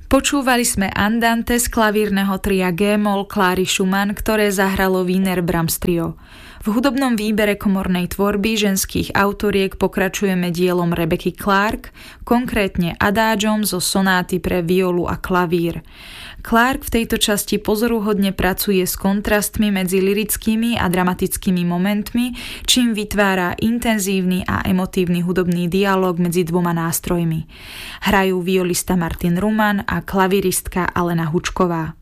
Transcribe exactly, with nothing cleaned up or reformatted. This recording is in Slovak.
Počúvali sme Andante z klavírneho tria G-moll Kláry Schumann, ktoré zahralo Wiener Brahms Trio. V hudobnom výbere komornej tvorby ženských autoriek pokračujeme dielom Rebeccy Clark, konkrétne adágiom zo sonáty pre violu a klavír. Clark v tejto časti pozoruhodne pracuje s kontrastmi medzi lyrickými a dramatickými momentmi, čím vytvára intenzívny a emotívny hudobný dialog medzi dvoma nástrojmi. Hrajú violista Martin Ruman a klavíristka Alena Hučková.